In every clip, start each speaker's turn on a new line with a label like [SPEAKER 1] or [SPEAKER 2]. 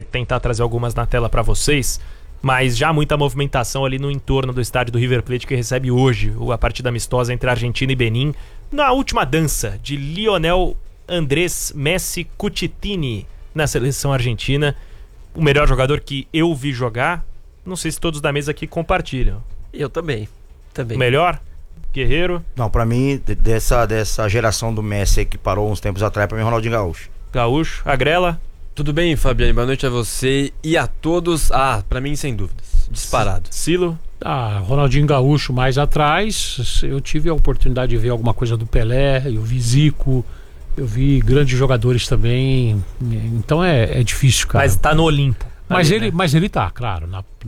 [SPEAKER 1] tentar trazer algumas na tela para vocês, mas já muita movimentação ali no entorno do estádio do River Plate, que recebe hoje a partida amistosa entre Argentina e Benin, na última dança de Lionel Andrés Messi Cucitini na seleção argentina, o melhor jogador que eu vi jogar. Não sei se todos da mesa aqui compartilham.
[SPEAKER 2] Eu também.
[SPEAKER 1] O melhor? Guerreiro?
[SPEAKER 3] Não, pra mim, dessa geração do Messi que parou uns tempos atrás, pra mim, Ronaldinho Gaúcho.
[SPEAKER 1] Gaúcho. Agrela?
[SPEAKER 4] Tudo bem, Fabiane? Boa noite a você e a todos. Pra mim, sem dúvidas. Disparado.
[SPEAKER 1] Silo?
[SPEAKER 5] Ronaldinho Gaúcho mais atrás. Eu tive a oportunidade de ver alguma coisa do Pelé, eu vi Zico, eu vi grandes jogadores também. Então é difícil, cara.
[SPEAKER 1] Mas tá no Olimpo.
[SPEAKER 5] Mas ele tá, claro,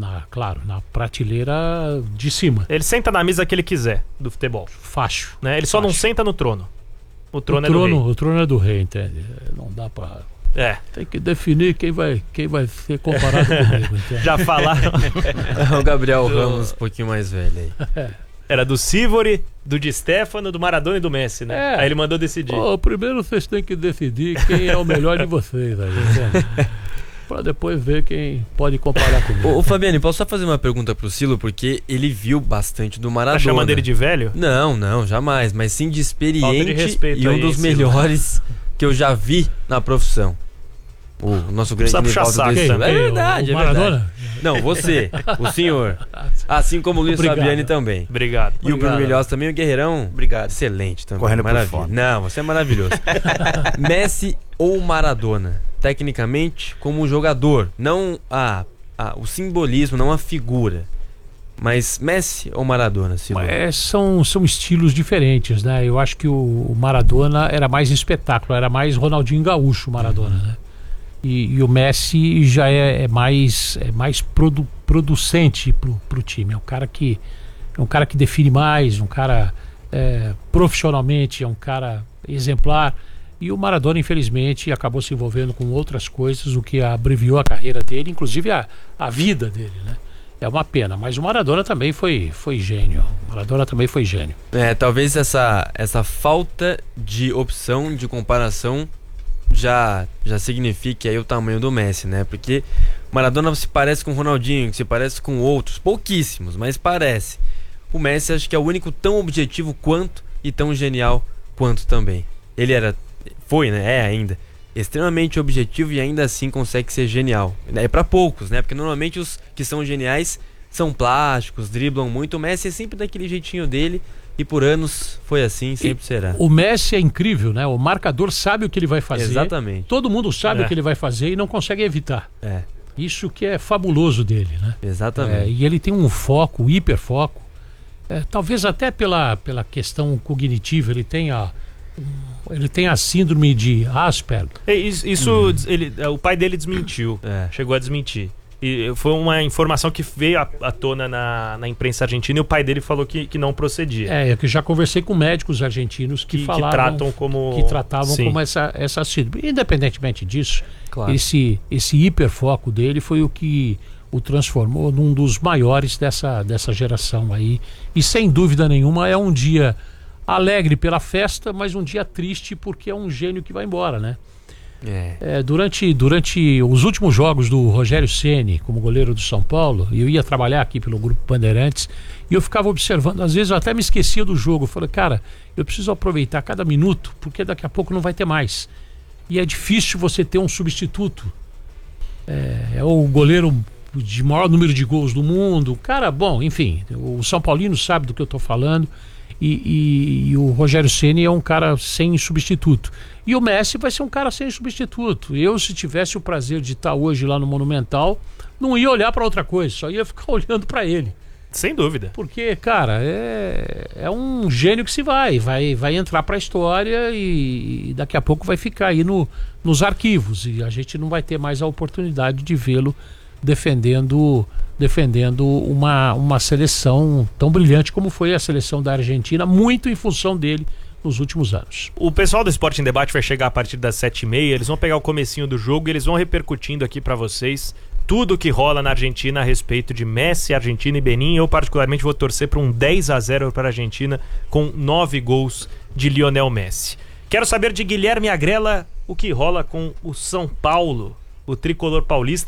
[SPEAKER 5] na prateleira de cima.
[SPEAKER 1] Ele senta na mesa que ele quiser do futebol.
[SPEAKER 5] Fácil.
[SPEAKER 1] Né? Ele só não senta no trono. O trono é do rei.
[SPEAKER 5] O trono é do rei, entende? Não dá pra... Tem que definir quem vai ser comparado comigo, entende?
[SPEAKER 1] Já falaram.
[SPEAKER 4] O Gabriel Ramos, um pouquinho mais velho aí.
[SPEAKER 1] Era do Sivori, do Di Stefano, do Maradona e do Messi, né? Aí ele mandou decidir.
[SPEAKER 5] Primeiro vocês têm que decidir quem é o melhor de vocês aí, entende? Pra depois ver quem pode comparar comigo.
[SPEAKER 4] Ô Fabiane, posso só fazer uma pergunta pro Silo? Porque ele viu bastante do Maradona.
[SPEAKER 1] Tá chamando ele de velho?
[SPEAKER 4] Não, jamais. Mas sim de experiente
[SPEAKER 1] de
[SPEAKER 4] e um dos melhores que eu já vi na profissão. O nosso grande
[SPEAKER 1] Nivaldo Silva.
[SPEAKER 4] É verdade,
[SPEAKER 5] o Maradona?
[SPEAKER 4] Não, você, o senhor. Assim como o Luiz Fabiane também.
[SPEAKER 1] Obrigado.
[SPEAKER 4] E o Bruno Milhós também, o Guerreirão.
[SPEAKER 3] Obrigado.
[SPEAKER 4] Excelente também.
[SPEAKER 3] Correndo por
[SPEAKER 4] maravilha.
[SPEAKER 3] fora.
[SPEAKER 4] Não, você é maravilhoso. Messi ou Maradona? Tecnicamente, como jogador. Não o simbolismo, não a figura. Mas Messi ou Maradona, Silvio?
[SPEAKER 5] São estilos diferentes, né? Eu acho que o Maradona era mais espetáculo, era mais Ronaldinho Gaúcho, o Maradona, né? E o Messi já é mais producente pro time. É um cara que define mais, um cara profissionalmente, é um cara exemplar. E o Maradona, infelizmente, acabou se envolvendo com outras coisas, o que abreviou a carreira dele, inclusive a vida dele, né? É uma pena, mas o Maradona também foi gênio. O Maradona também foi gênio.
[SPEAKER 4] Talvez essa falta de opção, de comparação, já signifique aí o tamanho do Messi, né? Porque Maradona se parece com o Ronaldinho, se parece com outros, pouquíssimos, mas parece. O Messi acho que é o único tão objetivo quanto e tão genial quanto também. Ele foi, né? É ainda extremamente objetivo e ainda assim consegue ser genial. É pra poucos, né? Porque normalmente os que são geniais são plásticos, driblam muito. O Messi é sempre daquele jeitinho dele e por anos foi assim, sempre será.
[SPEAKER 5] O Messi é incrível, né? O marcador sabe o que ele vai fazer.
[SPEAKER 4] Exatamente.
[SPEAKER 5] Todo mundo sabe o que ele vai fazer e não consegue evitar. Isso que é fabuloso dele, né?
[SPEAKER 4] Exatamente.
[SPEAKER 5] E ele tem um foco, hiperfoco. Talvez até pela questão cognitiva, ele tem a síndrome de Asperger.
[SPEAKER 1] Isso o pai dele desmentiu. Chegou a desmentir. E foi uma informação que veio à tona na imprensa argentina e o pai dele falou que não procedia.
[SPEAKER 5] Eu já conversei com médicos argentinos que tratavam como essa síndrome. Independentemente disso,
[SPEAKER 4] claro.
[SPEAKER 5] esse hiperfoco dele foi o que o transformou num dos maiores dessa geração aí. E sem dúvida nenhuma é um dia alegre pela festa, mas um dia triste porque é um gênio que vai embora, né? Durante os últimos jogos do Rogério Ceni como goleiro do São Paulo, eu ia trabalhar aqui pelo Grupo Bandeirantes e eu ficava observando, às vezes eu até me esquecia do jogo. Eu falei, cara, eu preciso aproveitar cada minuto porque daqui a pouco não vai ter mais. E é difícil você ter um substituto. É o goleiro de maior número de gols do mundo. Cara, bom, enfim, o São Paulino sabe do que eu estou falando. E o Rogério Ceni é um cara sem substituto. E o Messi vai ser um cara sem substituto. Eu, se tivesse o prazer de estar hoje lá no Monumental, não ia olhar para outra coisa, só ia ficar olhando para ele.
[SPEAKER 1] Sem dúvida.
[SPEAKER 5] Porque, cara, é um gênio que se vai entrar para a história e daqui a pouco vai ficar aí nos arquivos. E a gente não vai ter mais a oportunidade de vê-lo defendendo uma seleção tão brilhante como foi a seleção da Argentina, muito em função dele nos últimos anos.
[SPEAKER 1] O pessoal do Esporte em Debate vai chegar a partir das 7h30, eles vão pegar o comecinho do jogo e eles vão repercutindo aqui pra vocês tudo que rola na Argentina a respeito de Messi, Argentina e Benin. Eu particularmente vou torcer para um 10-0 para a Argentina com 9 gols de Lionel Messi. Quero saber de Guilherme Agrela o que rola com o São Paulo, o tricolor paulista.